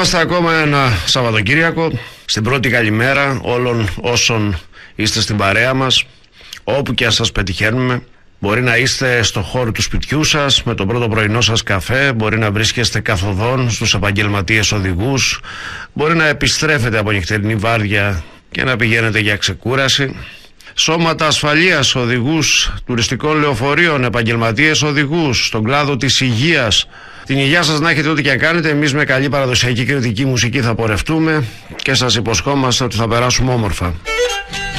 Είμαστε ακόμα ένα Σαββατοκύριακο. Στην πρώτη καλημέρα όλων όσων είστε στην παρέα μας, όπου και αν σας πετυχαίνουμε. Μπορεί να είστε στο χώρο του σπιτιού σας με τον πρώτο πρωινό σας καφέ, μπορεί να βρίσκεστε καθοδόν στους επαγγελματίες οδηγούς, μπορεί να επιστρέφετε από νυχτερινή βάρδια και να πηγαίνετε για ξεκούραση. Σώματα ασφαλείας, οδηγούς τουριστικών λεωφορείων, επαγγελματίες οδηγούς, στον κλάδο της υγείας. Την υγεία σας να έχετε ό,τι και αν κάνετε. Εμείς με καλή παραδοσιακή κριτική μουσική θα πορευτούμε και σας υποσχόμαστε ότι θα περάσουμε όμορφα.